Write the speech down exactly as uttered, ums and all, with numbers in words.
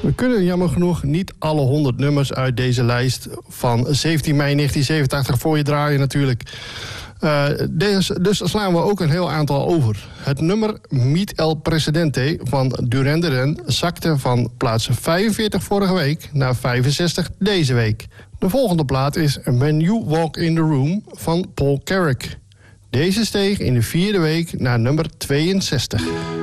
We kunnen jammer genoeg niet alle honderd nummers uit deze lijst van zeventien mei negentien zevenentachtig voor je draaien natuurlijk. Uh, dus, dus slaan we ook een heel aantal over. Het nummer Meet El Presidente van Duran Duran zakte van plaats vijfenveertig vorige week naar vijfenzestig deze week. De volgende plaat is When You Walk in the Room van Paul Carrack. Deze steeg in de vierde week naar nummer tweeënzestig.